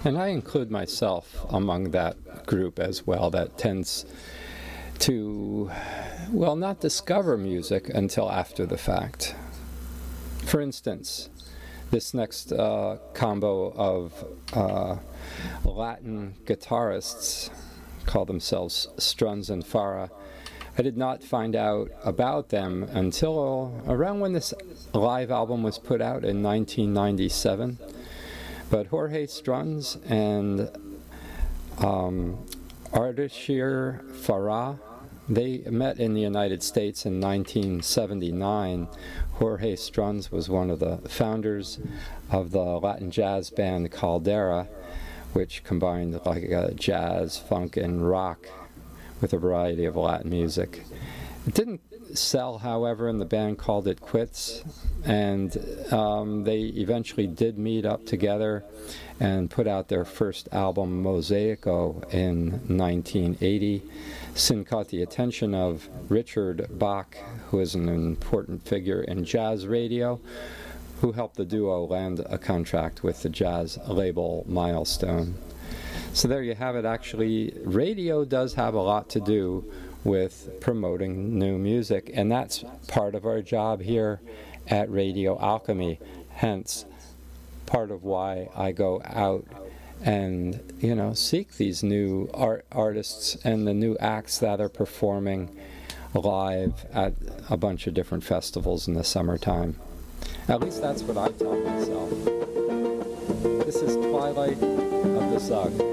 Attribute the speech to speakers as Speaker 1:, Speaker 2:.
Speaker 1: And I include myself among that group as well that tends to, well, not discover music until after the fact. For instance, this next combo of Latin guitarists call themselves Strunz and Farah. I did not find out about them until around when this live album was put out in 1997. But Jorge Strunz and Ardeshir Farah, they met in the United States in 1979. Jorge Strunz was one of the founders of the Latin jazz band Caldera, which combined like jazz, funk, and rock with a variety of Latin music. It didn't sell, however, and the band called it quits, and they eventually did meet up together and put out their first album, Mosaico, in 1980. Soon caught the attention of Richard Bach, who is an important figure in jazz radio, who helped the duo land a contract with the jazz label Milestone. So there you have it. Actually, radio does have a lot to do with promoting new music, and that's part of our job here at Radio Alchemy. Hence, part of why I go out and, seek these new artists and the new acts that are performing live at a bunch of different festivals in the summertime. At least that's what I tell myself. This is Twilight of the Zug.